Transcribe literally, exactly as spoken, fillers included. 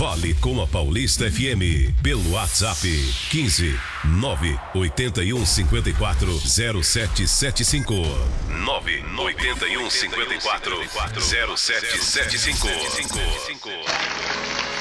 Fale com a Paulista F M pelo WhatsApp quinze nove oito um cinco quatro zero sete sete cinco. nove oito um cinco quatro zero sete sete cinco.